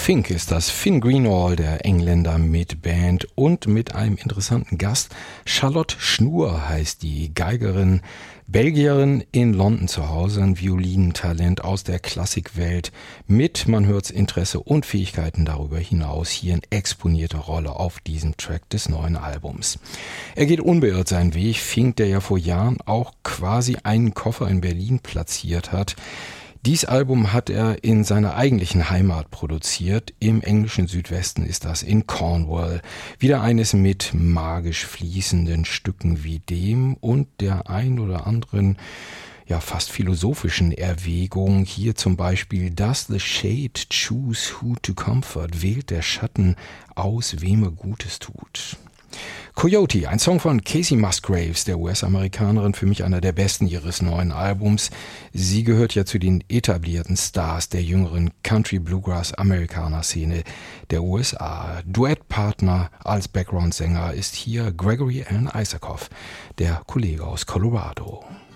Fink ist das. Finn Greenall, der Engländer mit Band und mit einem interessanten Gast. Charlotte Schnur heißt die Geigerin, Belgierin in London zu Hause, ein Violintalent aus der Klassikwelt mit, man hört's, Interesse und Fähigkeiten darüber hinaus hier in exponierter Rolle auf diesem Track des neuen Albums. Er geht unbeirrt seinen Weg. Fink, der ja vor Jahren auch quasi einen Koffer in Berlin platziert hat. Dies Album hat er in seiner eigentlichen Heimat produziert. Im englischen Südwesten ist das in Cornwall. Wieder eines mit magisch fließenden Stücken wie dem und der ein oder anderen, ja fast philosophischen Erwägung. Hier zum Beispiel: Does the shade choose who to comfort? Wählt der Schatten aus, wem er Gutes tut. Coyote, ein Song von Kacey Musgraves, der US-Amerikanerin, für mich einer der besten ihres neuen Albums. Sie gehört ja zu den etablierten Stars der jüngeren Country-Bluegrass-Amerikaner-Szene der USA. Duettpartner als Background-Sänger ist hier Gregory Alan Isakov, der Kollege aus Colorado.